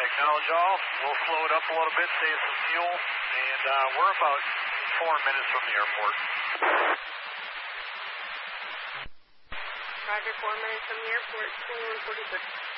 Acknowledge all. We'll slow it up a little bit, save some fuel, and we're about 4 minutes from the airport. Roger, 4 minutes from the airport, 2146.